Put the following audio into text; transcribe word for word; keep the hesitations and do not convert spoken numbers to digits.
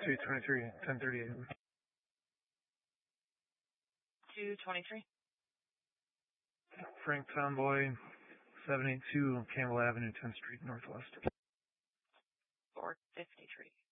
two twenty-three, ten thirty-eight. two twenty-three. Frank Tomboy, seven eighty-two Campbell Avenue, tenth Street, Northwest. four fifty-three.